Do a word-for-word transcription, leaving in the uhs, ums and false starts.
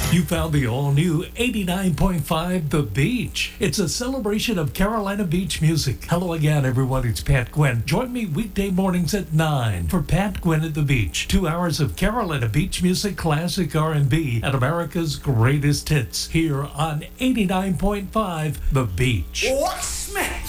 You found the all-new eighty-nine point five The Beach. It's a celebration of Carolina Beach music. Hello again, everyone. It's Pat Gwynn. Join me weekday mornings at nine for Pat Gwynn at the Beach. Two hours of Carolina Beach music, classic R and B, and America's greatest hits here on eighty-nine point five The Beach. What's smack?